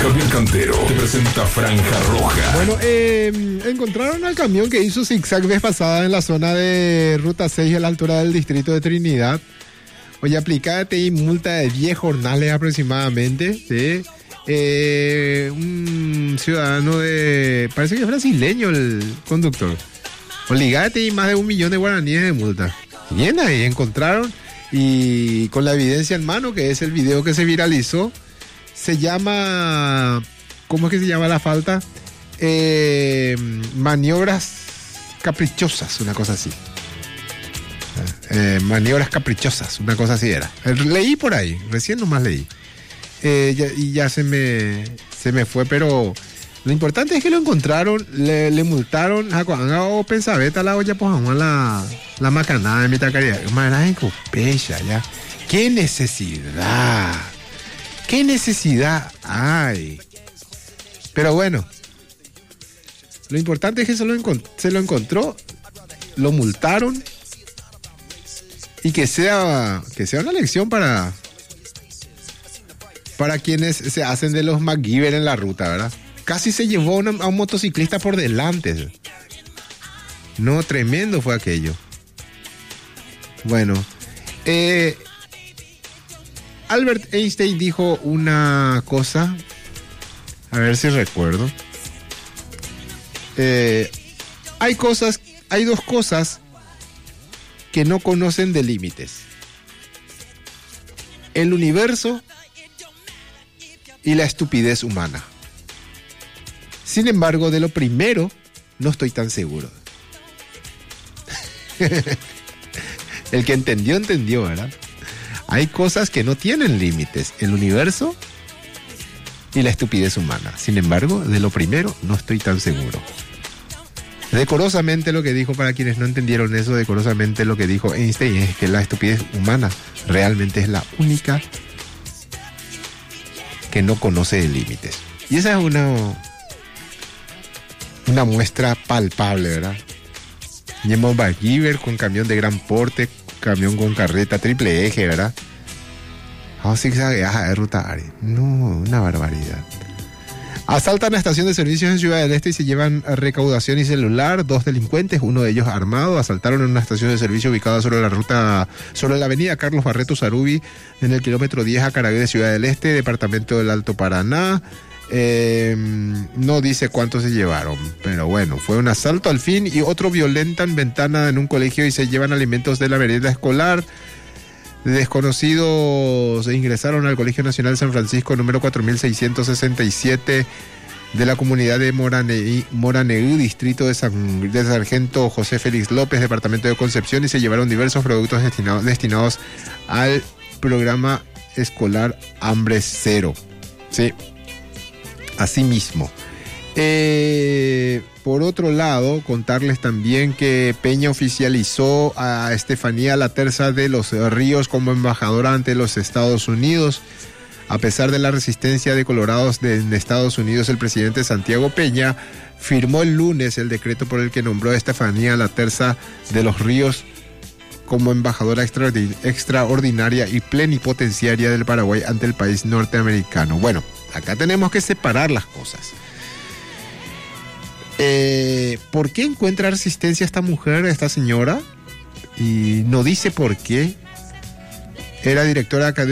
Javier Cantero te presenta Franja Roja. Bueno, encontraron al camión que hizo zigzag vez pasada en la zona de Ruta 6 a la altura del distrito de Trinidad. Oye, aplicada y multa de 10 jornales aproximadamente, ¿sí? Un ciudadano parece que es brasileño el conductor. Obligate y más de 1 millón de guaraníes de multa. Bien, ahí encontraron y con la evidencia en mano, que es el video que se viralizó. Se llama, ¿cómo es que se llama la falta? Maniobras caprichosas, una cosa así. Maniobras caprichosas, una cosa así era. Leí por ahí, recién nomás leí. Y ya se me fue, pero lo importante es que lo encontraron, le multaron. O pensabeta la olla, pues la macanada de mi tacaría. Marajo, pecha, ya. ¡Qué necesidad! ¿Qué necesidad hay? Pero bueno, lo importante es que se lo encontró, lo multaron y que sea una lección para quienes se hacen de los MacGyver en la ruta, ¿verdad? Casi se llevó a un motociclista por delante. No, tremendo fue aquello. Bueno, Albert Einstein dijo una cosa, a ver si recuerdo. Hay dos cosas que no conocen de límites: el universo y la estupidez humana. Sin embargo, de lo primero no estoy tan seguro. El que entendió, ¿verdad? Hay cosas que no tienen límites: el universo y la estupidez humana. Sin embargo, de lo primero no estoy tan seguro. Decorosamente lo que dijo, para quienes no entendieron eso, decorosamente lo que dijo Einstein es que la estupidez humana realmente es la única que no conoce de límites. Y esa es una muestra palpable, ¿verdad? Llevamos MacGyver con camión de gran porte, camión con carreta triple eje, ¿verdad? Vamos a zigzaguear de ruta área. No, una barbaridad. Asaltan la estación de servicios en Ciudad del Este y se llevan recaudación y celular. 2 delincuentes, uno de ellos armado, asaltaron en una estación de servicio ubicada sobre la avenida Carlos Barreto Sarubi, en el kilómetro 10 a Caragué de Ciudad del Este, departamento del Alto Paraná. No dice cuánto se llevaron, pero bueno, fue un asalto al fin. Y otro violentan ventana en un colegio y se llevan alimentos de la merienda escolar. Desconocidos ingresaron al Colegio Nacional San Francisco número 4667 de la comunidad de Moraneú, distrito de Sargento José Félix López, departamento de Concepción, y se llevaron diversos productos destinados al programa escolar Hambre Cero. Sí, así mismo. Por otro lado, contarles también que Peña oficializó a Estefanía Laterza de los Ríos como embajadora ante los Estados Unidos. A pesar de la resistencia de colorados en Estados Unidos, el presidente Santiago Peña firmó el lunes el decreto por el que nombró a Estefanía Laterza de los Ríos como embajadora extraordinaria y plenipotenciaria del Paraguay ante el país norteamericano. Bueno, acá tenemos que separar las cosas. ¿Por qué encuentra resistencia esta mujer, esta señora? Y no dice por qué. Era directora académica